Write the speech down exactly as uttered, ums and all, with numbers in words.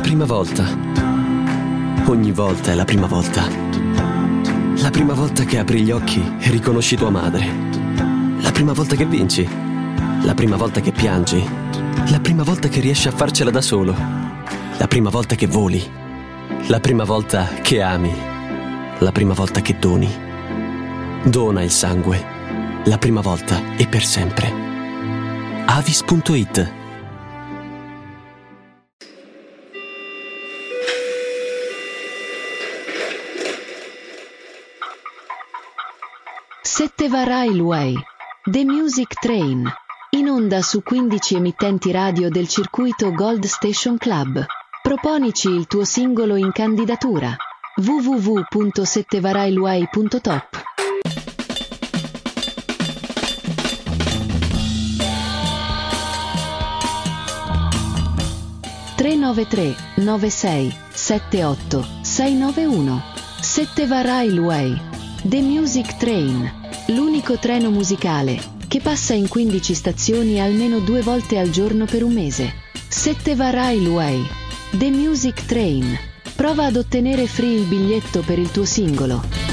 prima volta. Ogni volta è la prima volta. La prima volta che apri gli occhi e riconosci tua madre. La prima volta che vinci. La prima volta che piangi. La prima volta che riesci a farcela da solo. La prima volta che voli. La prima volta che ami. La prima volta che doni. Dona il sangue. La prima volta e per sempre. Avis punto it. Setteva Railway, The Music Train, in onda su quindici emittenti radio del circuito Gold Station Club. Proponici il tuo singolo in candidatura. w w w punto settevarailway punto top. tre nove tre nove sei sette otto sei nove uno. Setteva Railway, The Music Train, l'unico treno musicale che passa in quindici stazioni almeno due volte al giorno per un mese. Setteva Railway, The Music Train. Prova ad ottenere free il biglietto per il tuo singolo.